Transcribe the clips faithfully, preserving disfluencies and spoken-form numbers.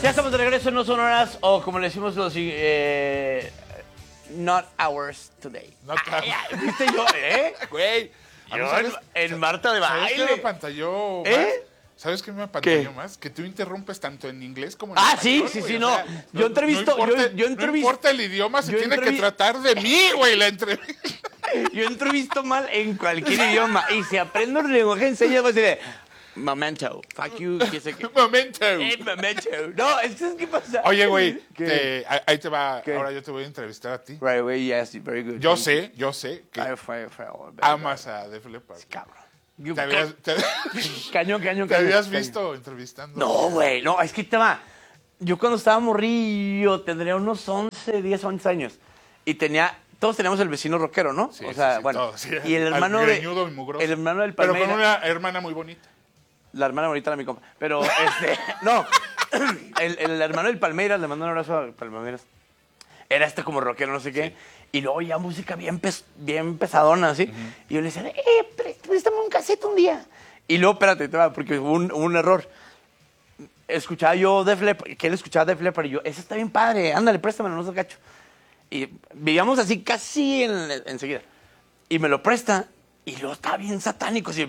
Ya estamos de regreso en No Son Horas, o como le decimos los... Eh, not hours today. Not ah, ya, ¿viste yo, eh? Güey. Yo en, en Marta de ¿Sabes Baile. qué me apantalló más? ¿Eh? ¿Sabes qué me apantalló ¿Qué? más? Que tú interrumpes tanto en inglés como en Ah, español, sí, sí, güey. sí, O no. sea, Yo entrevisto- No importa, yo- yo no entrevisto- importa el idioma, se yo tiene que entrevi- tratar de mí, güey, la entrevista. Yo entrevisto mal en cualquier idioma. Y si aprendo el lenguaje en señas, voy a decir, memento, fuck you, qué sé qué. Momento. Eh, memento. No, es que, ¿qué pasa? Oye, güey, ¿Qué? te- ahí ahí te va. ¿Qué? Ahora yo te voy a entrevistar a ti. Right away, yes, very good. Yo sé, yo sé que Ay, fue, fue, fue, amas a Def Leppard. Cabrón. ¿Te habías, te, Cañón, cañón, te cañón. habías cañón. visto entrevistando? No, güey, no, es que te va. Yo cuando estaba morrillo, tendría unos once, diez, once años. Y tenía, todos teníamos el vecino rockero, ¿no? Sí, o sí, sea, sí, bueno. todos, sí. Y el Al hermano de. greñudo y mugroso. El hermano del Pero Palmeira. con una hermana muy bonita. La hermana bonita era mi compa. Pero, este, no. El, el hermano del Palmeiras, le mando un abrazo al Palmeiras. Era este como rockero, no sé qué. Sí. Y luego ya música bien, pes, bien pesadona, así. Uh-huh. Y yo le decía, eh, préstame un cassette un día. Y luego, espérate, te va, porque hubo un, hubo un error. Escuchaba yo Def Leppard, que él escuchaba Def Leppard, y yo, ese está bien padre, ándale, préstamelo, no seas gacho. Y vivíamos así casi en, enseguida. Y me lo presta, y luego estaba bien satánico, así.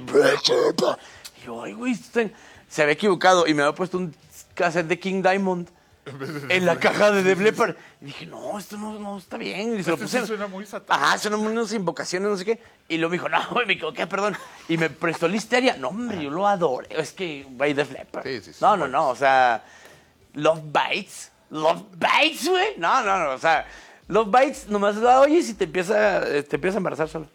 Y yo, ay, güey, se había equivocado, y me había puesto un cassette de King Diamond en la caja de Def Leppard. Y dije, no, esto no, no está bien. Y se lo puse, sí suena muy satánico. Ajá, suenan unas invocaciones, no sé qué. Y luego me dijo, no, güey, me equivoqué, perdón. Y me prestó Listeria. No, hombre, yo lo adoro. Es que, güey, Def Leppard. Sí, sí, sí, no, no, pues. no, o sea, Love Bites. Love Bites, güey. No, no, no, o sea, Love Bites nomás la oyes y te empieza, te empieza a embarazar solo.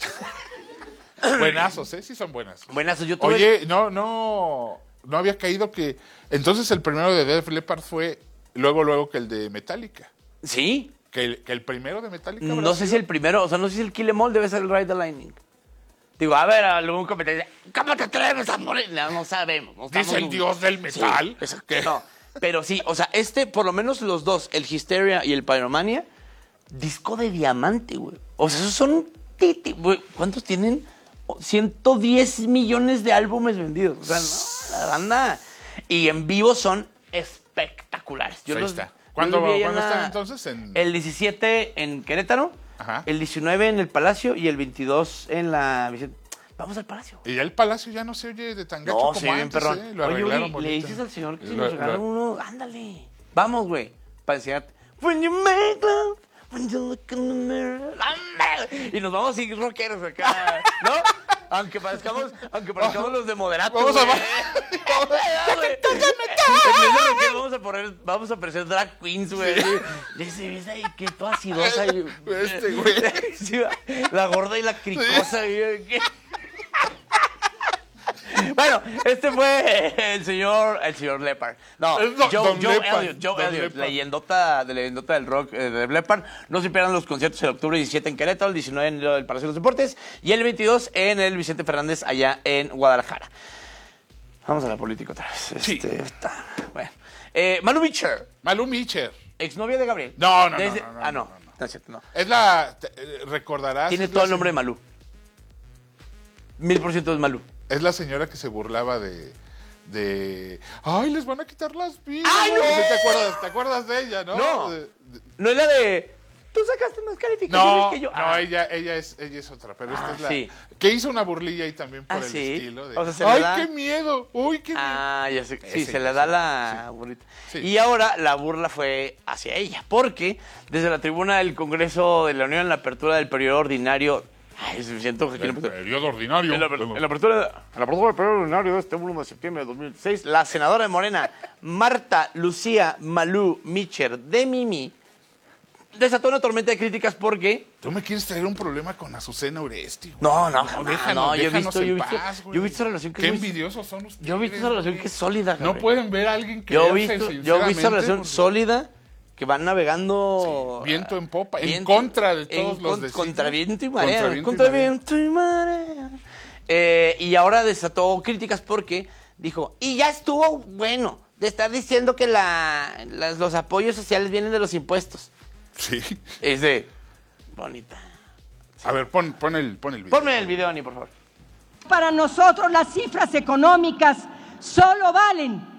Buenazos, ¿eh? Sí son buenas. Buenazos, yo tuve... Oye, no, no, no había caído que... Entonces el primero de Def Leppard fue luego, luego que el de Metallica. Sí. Que el, que el primero de Metallica. No sé si el primero, o sea, no sé si el Kill Em All debe ser el Ride the Lightning. Digo, a ver, algún competencia, ¿cómo te atreves a morir? No, no sabemos. No Dice estamos... el dios del metal. Sí, que... No, pero sí, o sea, este, por lo menos los dos, el Hysteria y el Pyromania, disco de diamante, güey. O sea, esos son... Titi, güey. ¿Cuántos tienen? ciento diez millones de álbumes vendidos. O sea, no, la banda. Y en vivo son espectaculares. Yo Ahí los, está. ¿Cuándo, yo los vi ¿cuándo en la, están entonces? En... El diecisiete en Querétaro, Ajá. el diecinueve en el Palacio y el veintidós en la Vicente. Vamos al Palacio. Y ya el Palacio ya no se oye de tan gacho No, como sí, bien antes, perrón. ¿eh? Lo Oye, arreglaron oye, bonito. le dices al señor que si Lo- nos regala lo- uno, ándale. Vamos, güey, para enseñarte. When you make love, when you look in the mirror, ándale. Y nos vamos así rockeros acá, ¿no? Aunque parezcamos, aunque parezcamos los de Moderato, Vamos a- güey. Vamos a ver, güey. En vez de rockero, vamos a poner, vamos a aparecer drag queens, güey. Dice, ¿ves ahí que toda acidosa? Y- Este, güey. Sí, la gorda y la cricosa, güey. Bueno, este fue el señor, el señor Leppard. No, Es do- Joe, Don Joe Leppard, Elliott, Joe Don Elliott, Leppard. leyendota, de leyendota del rock eh, de Leppard. No se pierdan los conciertos el octubre diecisiete en Querétaro, el diecinueve en el Palacio de los Deportes y el veintidós en el Vicente Fernández allá en Guadalajara. Vamos a la política otra vez. Sí. Este, está, bueno. Eh, Manu Mitchell, Malú Mitchell. exnovia de Gabriel. No, no, no, Desde- no, no, Ah, no, no, no. no es cierto, no. Es la... te- eh, recordarás... Tiene es todo la el nombre de se- Malú. Mil por ciento es Malú. Es la señora que se burlaba de... de... ¡Ay, les van a quitar las vidas! ¡Ay, no! ¿Te acuerdas, ¿Te acuerdas de ella, no? No. De- de- No es la de... Tú sacaste más calificaciones No, que yo. no, Ah. ella, ella, es, ella es otra, pero esta Ah, es la... sí. Que hizo una burlilla ahí también por Ah, el sí. estilo de... O sea, se le ¡Ay, da- qué miedo! ¡Uy, qué miedo! Ah, ya sé. Sí, Ese, se le da la burrita. Sí. Y ahora la burla fue hacia ella, porque desde la tribuna del Congreso de la Unión en la apertura del periodo ordinario... Ay, se siento que aquí El no- periodo ordinario. En la, en la apertura, en la apertura del periodo ordinario de este uno de septiembre de dos mil seis, la senadora de Morena, Marta Lucía Malú Mitchell de Mimi, desató una tormenta de críticas porque... Tú me quieres traer un problema con Azucena Oresti, güey. No, no, jamás, déjanos, no, yo he déjanos visto, en yo he visto, paz, güey. yo he visto esa relación que Qué es muy- envidiosos son ustedes. Yo he visto esa relación güey. que es sólida, No Gabriel. pueden ver a alguien que Yo he visto, yo he visto esa relación porque- sólida que van navegando... Sí, viento en popa, en viento- contra de todos en los con- designios. Contra viento y marea. Contra viento y Contra marea. viento y marea. Eh, y ahora desató críticas porque dijo, y ya estuvo bueno de estar diciendo que la, las- los apoyos sociales vienen de los impuestos. Sí. Es de... Bonita. A ver, pon, pon, el, pon el video. Ponme el video, Ani, por favor. Para nosotros las cifras económicas solo valen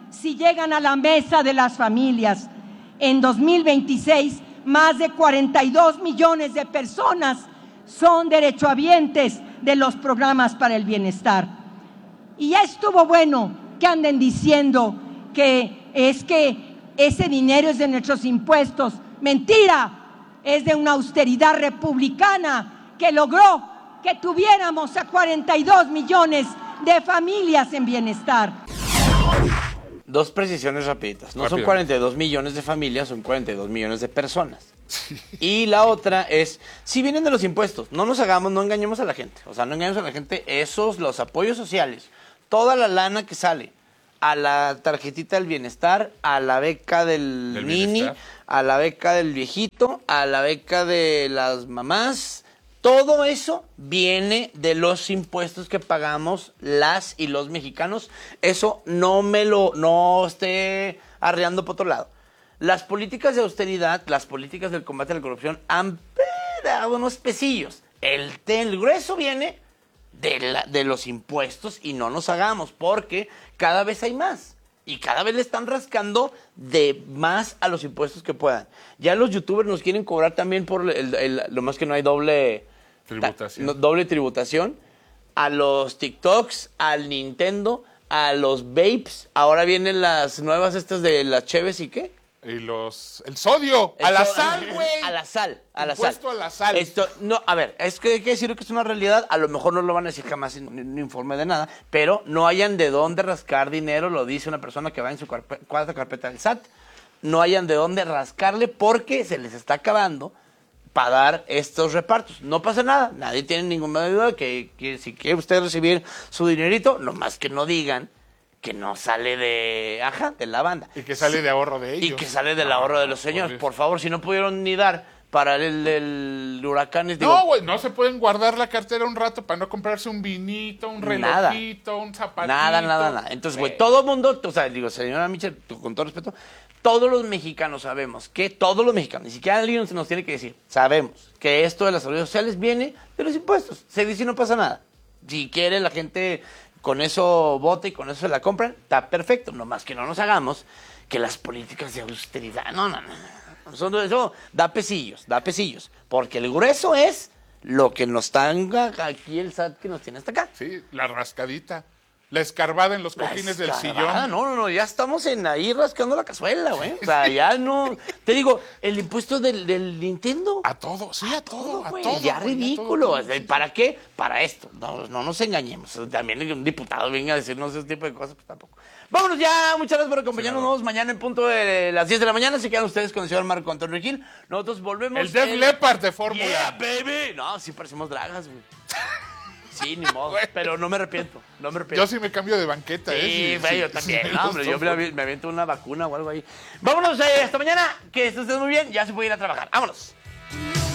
si llegan a la mesa de las familias. En dos mil veintiséis, más de cuarenta y dos millones de personas son derechohabientes de los programas para el bienestar. Y ya estuvo bueno que anden diciendo que es que ese dinero es de nuestros impuestos. Mentira, es de una austeridad republicana que logró que tuviéramos a cuarenta y dos millones de familias en bienestar. Dos precisiones rapiditas. No Rápido. son cuarenta y dos millones de familias, son cuarenta y dos millones de personas. Sí. Y la otra es, si vienen de los impuestos, no nos hagamos, no engañemos a la gente. O sea, no engañemos a la gente, esos, los apoyos sociales, toda la lana que sale a la tarjetita del bienestar, a la beca del, Del nini, bienestar. a la beca del viejito, a la beca de las mamás. Todo eso viene de los impuestos que pagamos las y los mexicanos. Eso no me lo, no esté arreando por otro lado. Las políticas de austeridad, las políticas del combate a la corrupción han dado unos pesillos. El, el grueso viene de, la, de los impuestos y no nos hagamos porque cada vez hay más. Y cada vez le están rascando de más a los impuestos que puedan. Ya los youtubers nos quieren cobrar también por el, el, lo más que no hay doble... Tributación. No, doble tributación a los TikToks, al Nintendo, a los vapes. Ahora vienen las nuevas estas de las cheves y qué. Y los... El sodio. El a la so- sal, güey. A la sal, a la Impuesto sal. a la sal. Esto, no, a ver, es que hay que decir que es una realidad. A lo mejor no lo van a decir jamás en un informe de nada, pero no hayan de dónde rascar dinero, lo dice una persona que va en su carpe- cuarta carpeta del S A T. No hayan de dónde rascarle porque se les está acabando para dar estos repartos. No pasa nada, nadie tiene ninguna duda que, que si quiere usted recibir su dinerito, nomás que no digan que no sale de, ajá, de la banda. Y que sale de ahorro de ellos. Y que sale del ahorro de los señores. Por favor, si no pudieron ni dar para el, el huracán, les digo, No, güey, no se pueden guardar la cartera un rato para no comprarse un vinito, un Nada. relojito, un zapatito. nada, nada, nada. Entonces, güey, todo el mundo, o sea, digo, señora Michel, tú, con todo respeto, todos los mexicanos sabemos que, todos los mexicanos, ni siquiera alguien nos tiene que decir, sabemos que esto de las seguridad sociales viene de los impuestos. Se dice y no pasa nada. Si quiere la gente con eso vota y con eso se la compran, está perfecto. Nomás que no nos hagamos que las políticas de austeridad, no, no, no. Eso, eso da pesillos, da pesillos. Porque el grueso es lo que nos tanga aquí el S A T que nos tiene hasta acá. Sí, la rascadita. La escarbada en los La cojines del escarbada, sillón. No, no, no, ya estamos en ahí rascando la cazuela, güey. O sea, ya no. Te digo, el impuesto del, del Nintendo. A todo, sí, a todo, a güey, todo. ya güey, a ridículo. todo, todo, sí. ¿Para qué? Para esto. No, no nos engañemos. También un diputado venga a decirnos ese tipo de cosas, pues tampoco. Vámonos ya. Muchas gracias por acompañarnos. Nos vemos mañana en punto de las diez de la mañana. Se quedan ustedes con el señor Marco Antonio Gil. Nosotros volvemos. El Def Leppard de Fórmula. Yeah, baby. No, sí parecemos dragas, güey. Sí, ni modo. Pero no me arrepiento. No me arrepiento. Yo sí me cambio de banqueta, Sí, ¿eh? güey, yo también. No, hombre, yo me, me aviento una vacuna o algo ahí. Vámonos, eh, hasta mañana. Que estés muy bien. Ya se puede ir a trabajar. Vámonos.